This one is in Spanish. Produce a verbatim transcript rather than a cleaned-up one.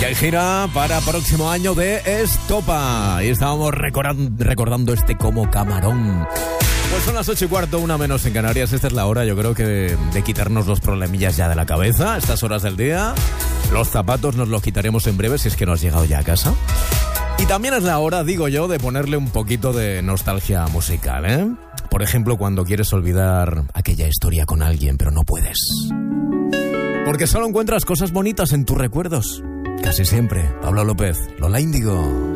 Y hay gira para próximo año de Estopa. Y estábamos recordan- recordando este como camarón. Pues son las ocho y cuarto, una menos en Canarias. Esta es la hora, yo creo que de, de quitarnos los problemillas ya de la cabeza. Estas horas del día. Los zapatos nos los quitaremos en breve si es que no has llegado ya a casa. Y también es la hora, digo yo, de ponerle un poquito de nostalgia musical, ¿eh? Por ejemplo, cuando quieres olvidar aquella historia con alguien, pero no puedes. Porque solo encuentras cosas bonitas en tus recuerdos. Casi siempre. Pablo López, Lola Índigo.